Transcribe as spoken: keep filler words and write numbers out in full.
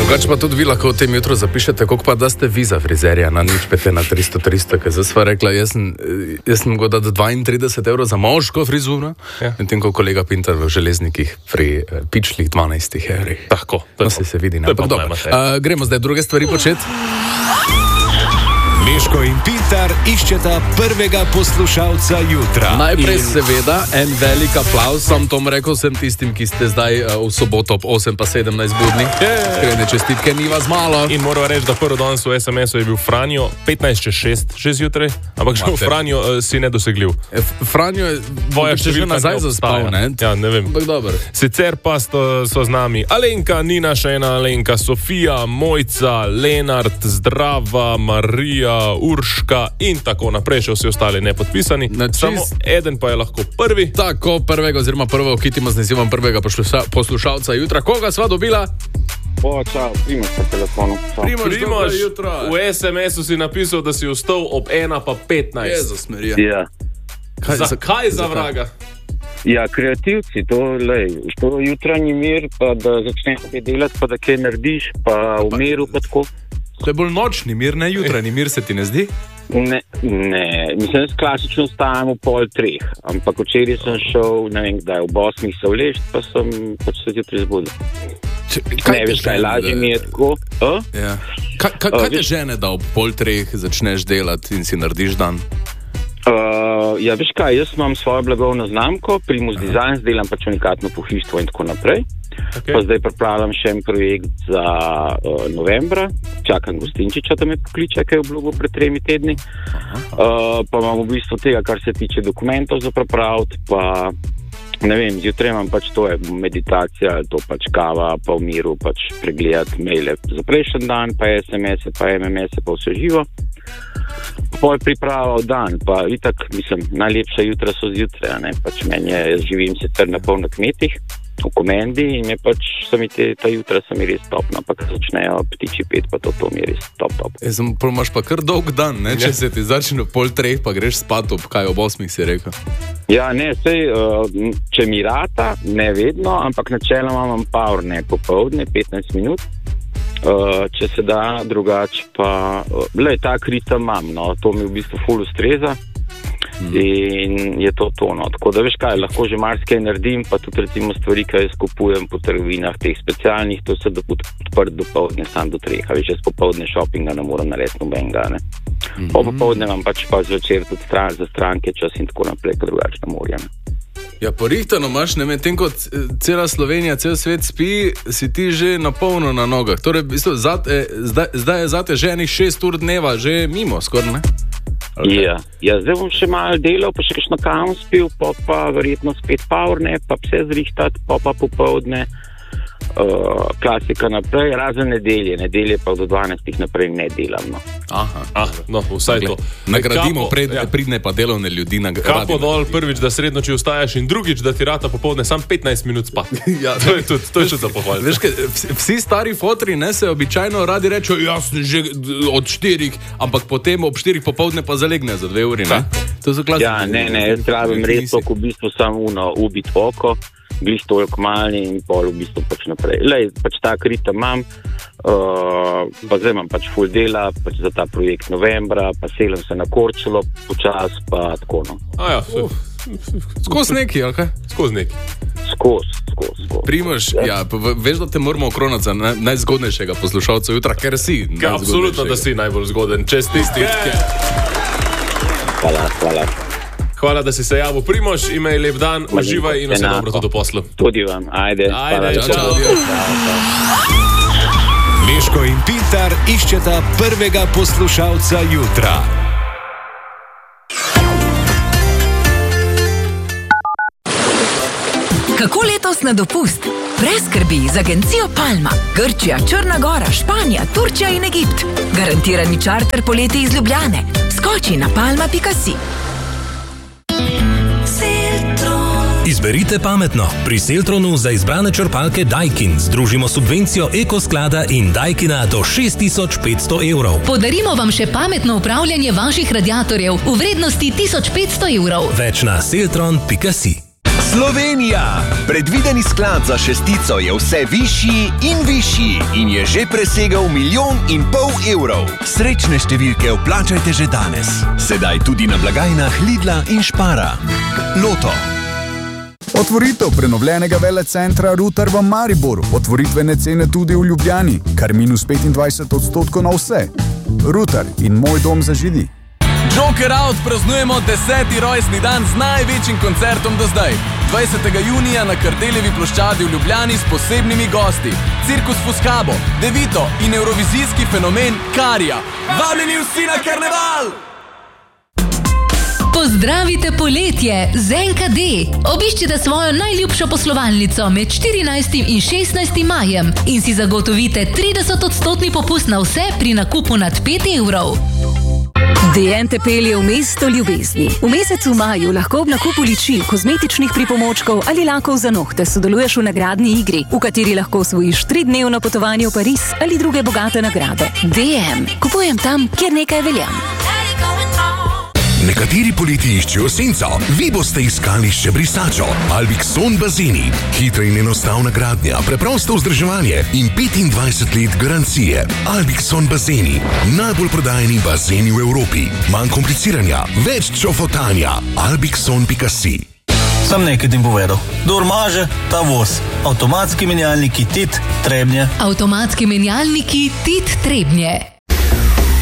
Drugače pa tudi vi lahko v tem jutru zapišete, koliko pa da ste vi za frizerja na nič pete na tristo tristo, ker zdaj sva rekla, jaz sem, jaz sem go dati dvaintrideset evrov za moško frizuro, ja. In tem, ko kolega Pintar v železnikih pri uh, pičlih dvanajstih evrih. Tako, no, si se vidi, ne? Pa dobro. Uh, gremo zdaj druge stvari početi. Miško in Pintar iščeta prvega poslušalca jutra. Najprej In... seveda en velik aplauz, sam tom rekel sem tistim, ki ste zdaj uh, v soboto ob osem pa sedemnajst budni. Iskrene čestitke, ni vas malo. In moram reči, da prvo danes v es em esu je bil Franjo, petnajst čez šest, že zjutraj, ampak že v Franjo uh, si nedosegljiv. E, Franjo je Tvoja že nazaj zaspal, ne? Ja, ne vem. Sicer pa sto, so z nami Alenka, Nina, še ena Alenka, Sofija, Mojca, Lenart, Zdrava, Marija, Urška in tako naprej, še vsi ostali nepodpisani. Čist... Samo eden pa je lahko prvi. Tako, prvega oziroma prvo okitimo z nazivom prvega posluša, poslušalca jutra. Koga sva dobila? O, čau, Primož po telefonu. Primož, Primož, v es em esu si napisal, da si vstal ob ena pa petnajst. Jezus Marija. Ja. Kaj, Zakaj za vraga? Ja, kreativci, to, lej, to jutranji mir, pa da začneš kaj delati, pa da kaj narediš, pa v miru, pa tako. To je bolj nočni mir, ne jutranji mir, se ti ne zdi? Ne, ne, mislim, da klasično vstajam v pol treh, ampak včeraj sem šel, ne vem kdaj, v osmih se vležt, pa sem pač se zjutraj zbudil. Ne veš, kaj lažje mi je tako. Ja. Kaj, kaj, kaj te žene, da ob pol treh začneš delati in si narediš dan? Uh, ja, veš kaj, jaz imam svojo blagovno znamko, Primus Designs, delam pač unikatno pohištvo in tako naprej. Okay. Pa zdaj pripravljam še en projekt za uh, novembra, čakam Gostinčiča, da me pokliče, kaj je obljubil pred tremi tedni. Uh, pa imam v bistvu tega, kar se tiče dokumentov za pripraviti, pa ne vem, zjutraj imam pač to je meditacija, to pač kava, pa v miru pač pregledati maile za prejšnji dan, pa es em ese, pa em em ese, pa vse živo. Pol priprava v dan, pa itak, mislim, najlepša jutra so zjutraj, ne, pač meni je, jaz živim sicer na pol na kmetih, v Komendi in je pač, mi te, ta jutra so mi res top, ampak začnejo ptiči pet, pa to, to mi je res top, top. E, sem, imaš pa kar dolg dan, ne, če ja. Se ti začne pol treh, pa greš spat ob kaj, ob osmih si rekel. Ja, ne, sej, uh, če mi rata, ne vedno, ampak načeloma imam power, ne, popoldne, petnajst minut. Uh, če se da, drugače pa, uh, le, tak ritem imam, no, to mi v bistvu ful ustreza mm. in je to to, no, tako da veš kaj, lahko že marsikaj naredim, pa tudi recimo stvari, kaj jaz kupujem po trgovinah teh specialnih, to se da odprt do povdne, sam do treh, a veš, jaz popovdne shoppinga ne moram narediti nobenega, ne. Mm-hmm. Po popovdne imam pač pa zvečer tudi stran, za stranke čas in tako naprej, ker drugače ne morem. Ja, porihtano imaš, ne med tem, kot cela Slovenija, cel svet spi, si ti že napolno na nogah. Torej, bistvo, zate, zdaj, zdaj je zate že enih šest ur dneva, že mimo, skoraj, ne? Okay. Ja, ja, zdaj bom še malo delal, pa še kakšno kavo spil, pa pa verjetno spet power, ne, pa pse zrihtati, pa pa popovdne. Uh, klasika naprej, razen nedelje, nedelje pa do dvanajstih naprej ne delam. No. Aha, ah, no, vsaj to. Nagradimo Kapo, pred, ja. Pridne pa delovne ljudi. Kapo dol prvič, da sredno či vstajaš in drugič, da ti rata popovdne sam petnajst minut spat. Ja, to je tudi, to je še za pohvaliti. Veš, kaj, vsi stari fotri, ne, se običajno radi rečejo, jaz sem že od štirih, ampak potem ob štirih popovdne pa zalegne za dve uri, ne? To so klasični. Ja, ne, ne, jaz pravim res to, ko v bistvu samo uno, ubit oko, glih toliko malni in pol v bistvu pač naprej. Lej, pač tak ritem imam, uh, pa zdaj imam pač full dela, pač za ta projekt novembra, pa selem se na Korčulo počas, pa tako, no. A ja, uh, skozi neki, ali kaj? Skozi neki. Skozi, skozi, skozi. Primož, ja, veš, da te moramo okronati za najzgodnejšega poslušalca jutra, ker si. Ja, absolutno, da si najbolj zgoden. Čestitke. Hvala, hvala. Hvala, da si se javil. Primož, imej lep dan, uživaj in vse dobro tudi do poslu. Tudi vam, ajde. Ajde, čau, čau. Miško in Pintar iščeta prvega poslušalca jutra. Kako letos na dopust? Brez skrbi z agencijo Palma. Grčija, Črna Gora, Španija, Turčija in Egipt. Garantirani čarter poleti iz Ljubljane. Skoči na palma pika si. Izberite pametno. Pri Seltronu za izbrane črpalke Daikin združimo subvencijo Ekosklada in Daikina do šest tisoč petsto evrov. Podarimo vam še pametno upravljanje vaših radiatorjev v vrednosti tisoč petsto evrov. Več na seltron pika si. Slovenija! Predvideni sklad za šestico je vse višji in višji in je že presegel milijon in pol evrov. Srečne številke vplačajte že danes. Sedaj tudi na blagajnah Lidla in Špara. Loto. Otvoritev prenovljenega velecentra Rutar v Mariboru. Otvoritvene cene tudi v Ljubljani, kar minus petindvajset odstotkov na vse. Rutar in moj dom za židi. Joker Out praznujemo deseti rojstni dan z največjim koncertom do zdaj. dvajsetega junija na Kardeljevi ploščadi v Ljubljani s posebnimi gosti. Cirkus Fuskabo, Devito in evrovizijski fenomen Karija. Vabljeni vsi na karneval! Pozdravite poletje z en ka de. Obiščite svojo najljubšo poslovalnico med štirinajstim in šestnajstim majem in si zagotovite trideset odstotni popust na vse pri nakupu nad pet evrov. D en te pelje v mesto ljubezni. V mesecu maju lahko ob nakupu ličil, kozmetičnih pripomočkov ali lakov za nohte sodeluješ v nagradni igri, v kateri lahko osvojiš tridnevno potovanje v Pariz ali druge bogate nagrade. D en. Kupujem tam, kjer nekaj veljam. Nekateri poleti iščejo senco, vi boste iskali še brisačo. Albixon bazeni. Hitra in enostavna gradnja, preprosto vzdrževanje in petindvajset let garancije. Albixon bazeni. Najbolj prodajeni bazeni v Evropi. Manj kompliciranja, več čofotanja. albixon pika si. Sam nekaj tim povedal. Kdor maže, ta voz. Avtomatski menjalniki Tit Trebnje. Avtomatski menjalniki Tit Trebnje.